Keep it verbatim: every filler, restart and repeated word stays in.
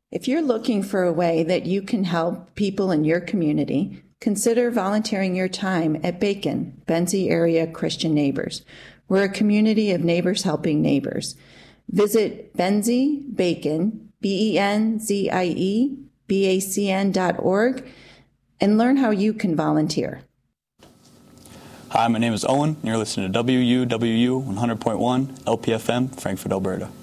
If you're looking for a way that you can help people in your community, consider volunteering your time at Bacon, Benzie Area Christian Neighbors. We're a community of neighbors helping neighbors. Visit Benzie Bacon, B E N Z I E, B A C N dot org, and learn how you can volunteer. Hi, my name is Owen, and you're listening to W U W U one hundred point one L P F M, Frankfort, Alberta.